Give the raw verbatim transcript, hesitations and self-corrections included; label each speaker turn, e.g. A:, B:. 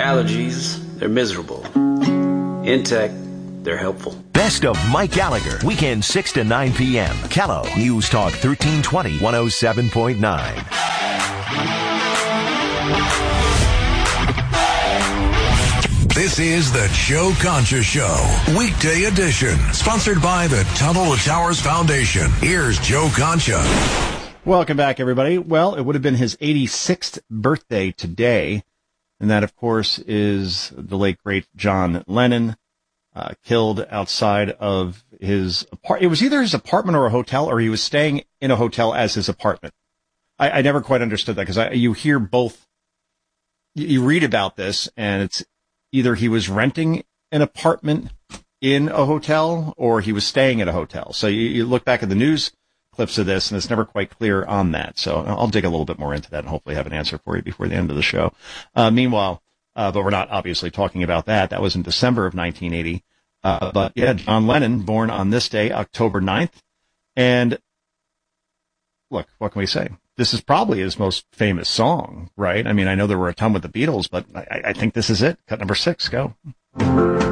A: allergies, they're miserable. In tech, they're helpful.
B: Best of Mike Gallagher, weekend six to nine p.m. Callow, News Talk thirteen twenty, one oh seven point nine.
C: This is the Joe Concha Show, weekday edition, sponsored by the Tunnel to Towers Foundation. Here's Joe Concha.
D: Welcome back, everybody. Well, it would have been his eighty-sixth birthday today, and that, of course, is the late, great John Lennon, uh, killed outside of his apartment. It was either his apartment or a hotel, or he was staying in a hotel as his apartment. I, I never quite understood that, because you hear both. You read about this, and it's either he was renting an apartment in a hotel or he was staying at a hotel. So you, you look back at the news clips of this, and it's never quite clear on that. So I'll dig a little bit more into that and hopefully have an answer for you before the end of the show. Uh, meanwhile, uh, but we're not obviously talking about that. That was in December of nineteen eighty. Uh, but yeah, John Lennon, born on this day, October ninth. And look, what can we say? This is probably his most famous song, right? I mean, I know there were a ton with the Beatles, but I, I think this is it. Cut number six, go.